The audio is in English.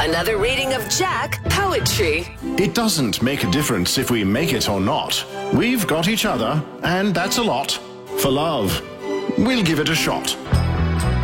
Another reading of Jack Poetry. It doesn't make a difference if we make it or not. We've got each other, and that's a lot. For love, we'll give it a shot.